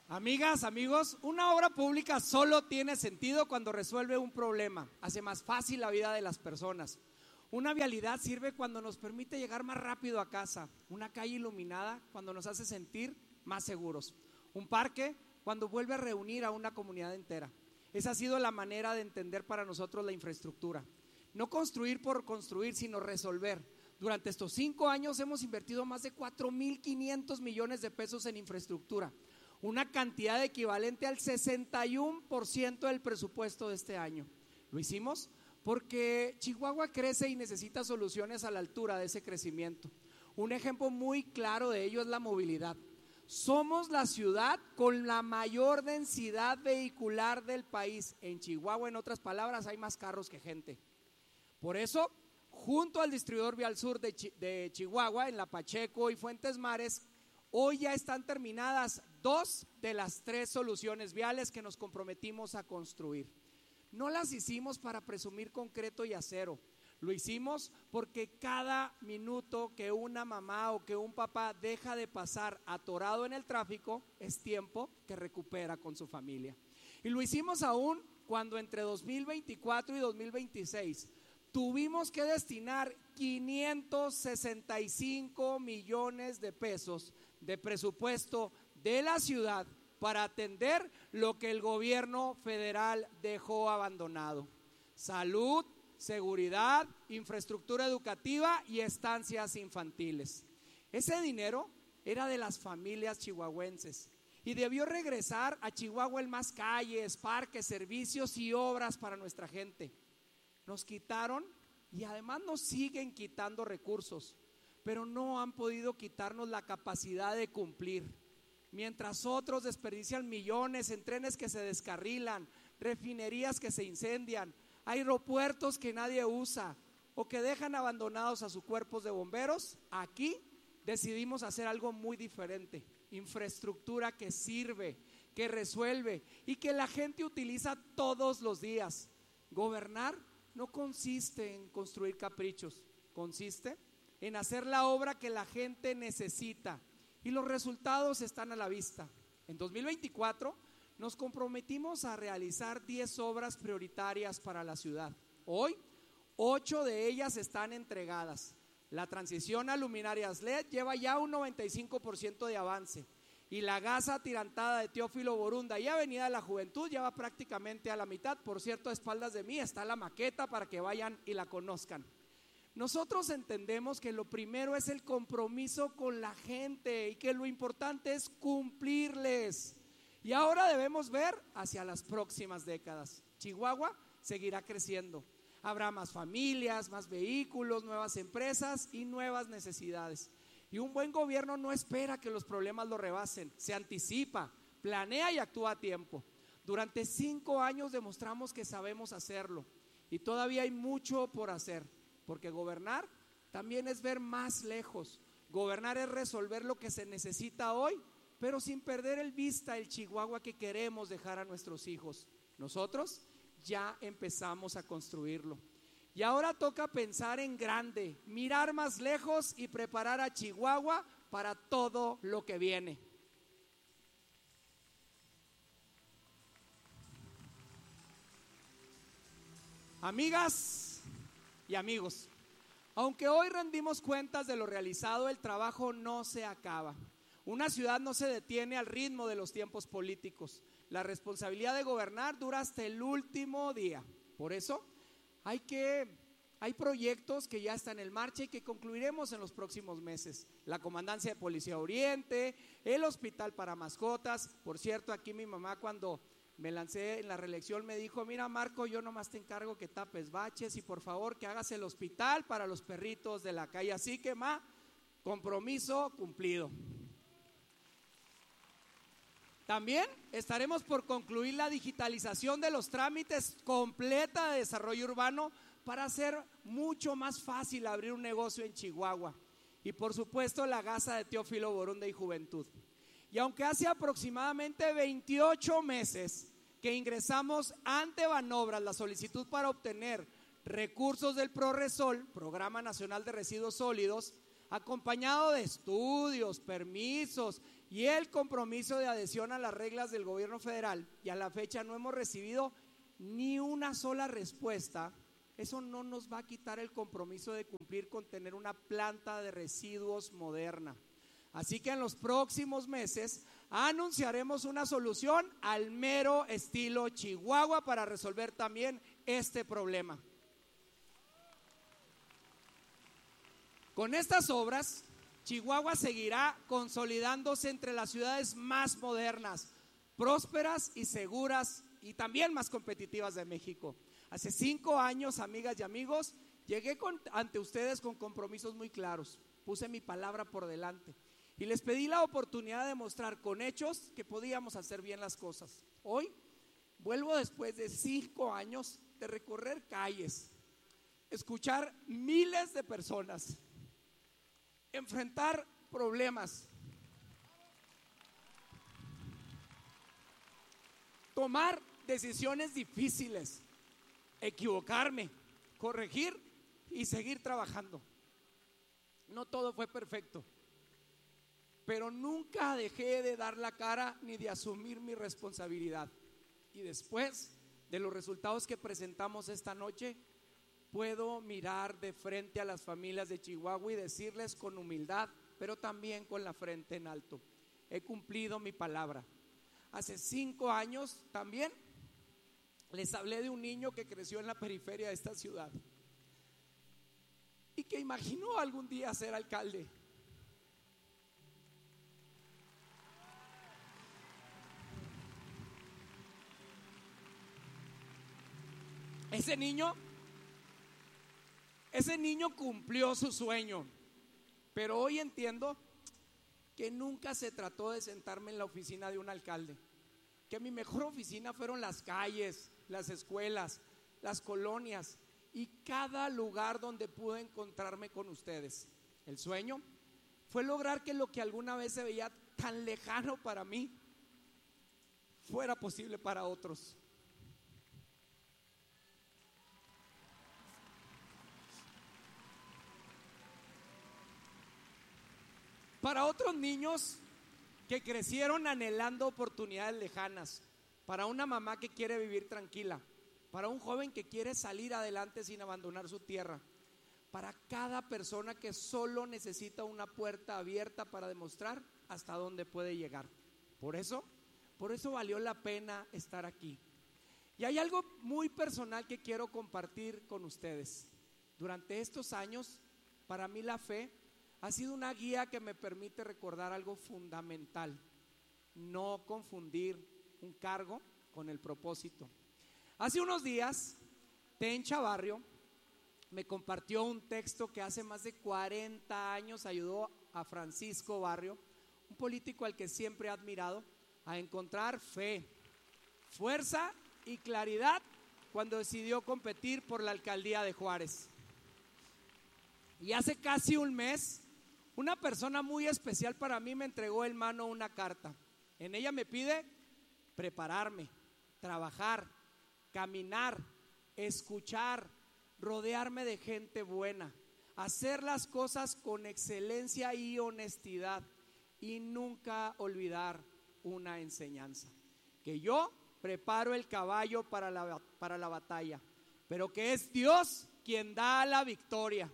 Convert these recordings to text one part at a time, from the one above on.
Amigas, amigos, una obra pública solo tiene sentido cuando resuelve un problema, hace más fácil la vida de las personas. Una vialidad sirve cuando nos permite llegar más rápido a casa. Una calle iluminada cuando nos hace sentir más seguros. Un parque cuando vuelve a reunir a una comunidad entera. Esa ha sido la manera de entender para nosotros la infraestructura. No construir por construir, sino resolver. Durante estos 5 años hemos invertido más de 4.500 millones de pesos en infraestructura. Una cantidad equivalente al 61% del presupuesto de este año. Lo hicimos porque Chihuahua crece y necesita soluciones a la altura de ese crecimiento. Un ejemplo muy claro de ello es la movilidad. Somos la ciudad con la mayor densidad vehicular del país. En Chihuahua, en otras palabras, hay más carros que gente. Por eso, junto al distribuidor Vial Sur de Chihuahua, en La Pacheco y Fuentes Mares, hoy ya están terminadas 2 de las 3 soluciones viales que nos comprometimos a construir. No las hicimos para presumir concreto y acero. Lo hicimos porque cada minuto que una mamá o que un papá deja de pasar atorado en el tráfico es tiempo que recupera con su familia. Y lo hicimos aún cuando entre 2024 y 2026 tuvimos que destinar 565 millones de pesos de presupuesto de la ciudad para atender lo que el gobierno federal dejó abandonado: salud, seguridad, infraestructura educativa y estancias infantiles. Ese dinero era de las familias chihuahuenses y debió regresar a Chihuahua en más calles, parques, servicios y obras para nuestra gente. Nos quitaron y además nos siguen quitando recursos, pero no han podido quitarnos la capacidad de cumplir. Mientras otros desperdician millones en trenes que se descarrilan, refinerías que se incendian, aeropuertos que nadie usa o que dejan abandonados a sus cuerpos de bomberos, aquí decidimos hacer algo muy diferente: infraestructura que sirve, que resuelve y que la gente utiliza todos los días. Gobernar no consiste en construir caprichos, consiste en hacer la obra que la gente necesita, y los resultados están a la vista. En 2024 nos comprometimos a realizar 10 obras prioritarias para la ciudad. Hoy, 8 de ellas están entregadas. La transición a luminarias LED lleva ya un 95% de avance, y la gasa atirantada de Teófilo Borunda y Avenida de la Juventud ya va prácticamente a la mitad. Por cierto, a espaldas de mí está la maqueta para que vayan y la conozcan. Nosotros entendemos que lo primero es el compromiso con la gente y que lo importante es cumplirles. Y ahora debemos ver hacia las próximas décadas. Chihuahua seguirá creciendo. Habrá más familias, más vehículos, nuevas empresas y nuevas necesidades. Y un buen gobierno no espera que los problemas lo rebasen, se anticipa, planea y actúa a tiempo. Durante 5 años demostramos que sabemos hacerlo y todavía hay mucho por hacer, porque gobernar también es ver más lejos. Gobernar es resolver lo que se necesita hoy, pero sin perder el vista el Chihuahua que queremos dejar a nuestros hijos. Nosotros ya empezamos a construirlo. Y ahora toca pensar en grande, mirar más lejos y preparar a Chihuahua para todo lo que viene. Amigas y amigos, aunque hoy rendimos cuentas de lo realizado, el trabajo no se acaba. Una ciudad no se detiene al ritmo de los tiempos políticos. La responsabilidad de gobernar dura hasta el último día. Por eso hay proyectos que ya están en marcha y que concluiremos en los próximos meses. La Comandancia de Policía Oriente, el Hospital para Mascotas. Por cierto, aquí mi mamá, cuando me lancé en la reelección, me dijo: mira, Marco, yo nomás te encargo que tapes baches y por favor que hagas el hospital para los perritos de la calle. Así que, compromiso cumplido. También estaremos por concluir la digitalización de los trámites completa de desarrollo urbano para hacer mucho más fácil abrir un negocio en Chihuahua. Y por supuesto la gasa de Teófilo Borunda y Juventud. Y aunque hace aproximadamente 28 meses que ingresamos ante Banobras la solicitud para obtener recursos del PRORESOL, Programa Nacional de Residuos Sólidos, acompañado de estudios, permisos y el compromiso de adhesión a las reglas del gobierno federal, y a la fecha no hemos recibido ni una sola respuesta, eso no nos va a quitar el compromiso de cumplir con tener una planta de residuos moderna. Así que en los próximos meses anunciaremos una solución al mero estilo Chihuahua para resolver también este problema. Con estas obras, Chihuahua seguirá consolidándose entre las ciudades más modernas, prósperas y seguras y también más competitivas de México. Hace 5 años, amigas y amigos, llegué ante ustedes con compromisos muy claros. Puse mi palabra por delante y les pedí la oportunidad de mostrar con hechos que podíamos hacer bien las cosas. Hoy vuelvo después de 5 años de recorrer calles, escuchar miles de personas, enfrentar problemas, tomar decisiones difíciles, equivocarme, corregir y seguir trabajando. No todo fue perfecto, pero nunca dejé de dar la cara ni de asumir mi responsabilidad. Y después de los resultados que presentamos esta noche, puedo mirar de frente a las familias de Chihuahua y decirles con humildad, pero también con la frente en alto: he cumplido mi palabra. Hace 5 años también les hablé de un niño que creció en la periferia de esta ciudad y que imaginó algún día ser alcalde. Ese niño cumplió su sueño, pero hoy entiendo que nunca se trató de sentarme en la oficina de un alcalde, que mi mejor oficina fueron las calles, las escuelas, las colonias y cada lugar donde pude encontrarme con ustedes. El sueño fue lograr que lo que alguna vez se veía tan lejano para mí fuera posible para otros. Para otros niños que crecieron anhelando oportunidades lejanas, para una mamá que quiere vivir tranquila, para un joven que quiere salir adelante sin abandonar su tierra, para cada persona que solo necesita una puerta abierta para demostrar hasta dónde puede llegar. Por eso valió la pena estar aquí. Y hay algo muy personal que quiero compartir con ustedes. Durante estos años, para mí la fe ha sido una guía que me permite recordar algo fundamental: no confundir un cargo con el propósito. Hace unos días, Tencha Barrio me compartió un texto que hace más de 40 años ayudó a Francisco Barrio, un político al que siempre he admirado, a encontrar fe, fuerza y claridad cuando decidió competir por la alcaldía de Juárez. Y hace casi un mes, una persona muy especial para mí me entregó en mano una carta. En ella me pide prepararme, trabajar, caminar, escuchar, rodearme de gente buena, hacer las cosas con excelencia y honestidad y nunca olvidar una enseñanza: que yo preparo el caballo para la batalla, pero que es Dios quien da la victoria.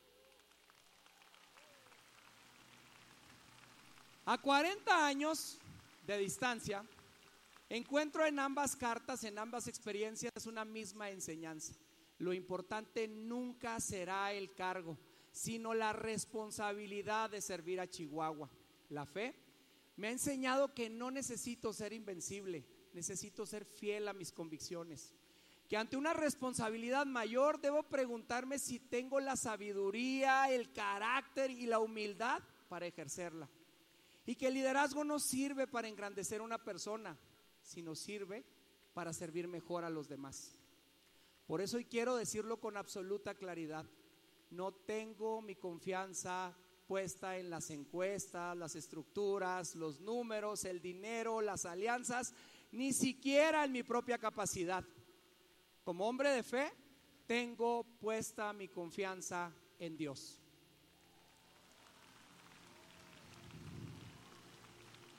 A 40 años de distancia, encuentro en ambas cartas, en ambas experiencias, una misma enseñanza: lo importante nunca será el cargo, sino la responsabilidad de servir a Chihuahua. La fe me ha enseñado que no necesito ser invencible, necesito ser fiel a mis convicciones, que ante una responsabilidad mayor debo preguntarme si tengo la sabiduría, el carácter y la humildad para ejercerla, y que el liderazgo no sirve para engrandecer a una persona, sino sirve para servir mejor a los demás. Por eso hoy quiero decirlo con absoluta claridad: no tengo mi confianza puesta en las encuestas, las estructuras, los números, el dinero, las alianzas, ni siquiera en mi propia capacidad. Como hombre de fe, tengo puesta mi confianza en Dios.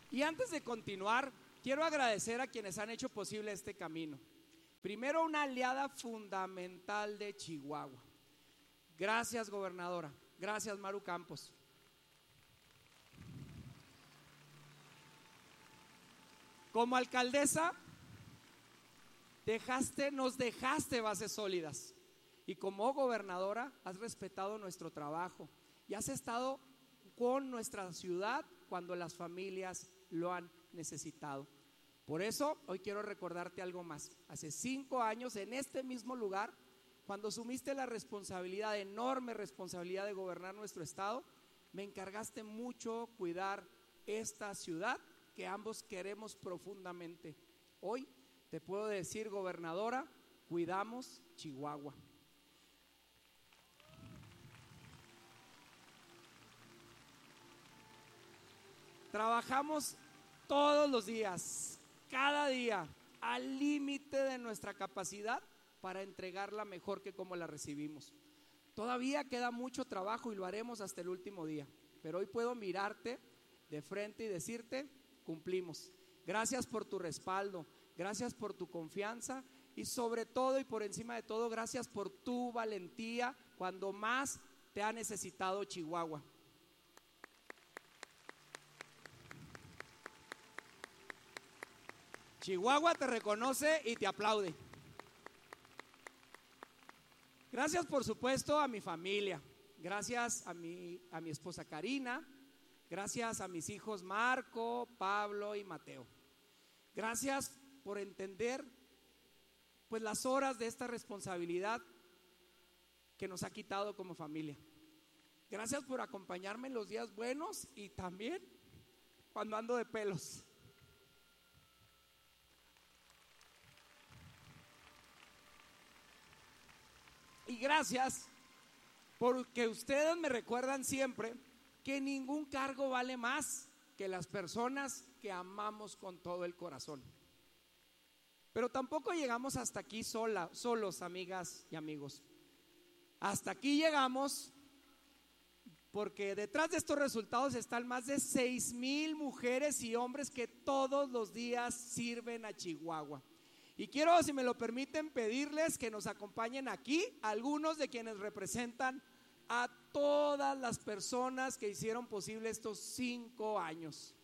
Y antes de continuar, quiero agradecer a quienes han hecho posible este camino. Primero, una aliada fundamental de Chihuahua. Gracias, gobernadora. Gracias, Maru Campos. Como alcaldesa, nos dejaste bases sólidas. Y como gobernadora, has respetado nuestro trabajo y has estado con nuestra ciudad cuando las familias lo han necesitado. Por eso, hoy quiero recordarte algo más. Hace 5 años, en este mismo lugar, cuando asumiste la responsabilidad, enorme responsabilidad de gobernar nuestro estado, me encargaste mucho cuidar esta ciudad que ambos queremos profundamente. Hoy te puedo decir, gobernadora, cuidamos Chihuahua. Trabajamos todos los días, cada día, al límite de nuestra capacidad para entregarla mejor que como la recibimos. Todavía queda mucho trabajo y lo haremos hasta el último día, pero hoy puedo mirarte de frente y decirte, cumplimos. Gracias por tu respaldo, gracias por tu confianza y sobre todo y por encima de todo, gracias por tu valentía cuando más te ha necesitado Chihuahua. Chihuahua te reconoce y te aplaude. Gracias, por supuesto, a mi familia. Gracias a mi esposa Karina. Gracias a mis hijos Marco, Pablo y Mateo. Gracias por entender pues las horas de esta responsabilidad que nos ha quitado como familia. Gracias por acompañarme en los días buenos y también cuando ando de pelos. Y gracias porque ustedes me recuerdan siempre que ningún cargo vale más que las personas que amamos con todo el corazón. Pero tampoco llegamos hasta aquí solos, amigas y amigos. Hasta aquí llegamos porque detrás de estos resultados están más de 6,000 mujeres y hombres que todos los días sirven a Chihuahua. Y quiero, si me lo permiten, pedirles que nos acompañen aquí algunos de quienes representan a todas las personas que hicieron posible estos 5 años.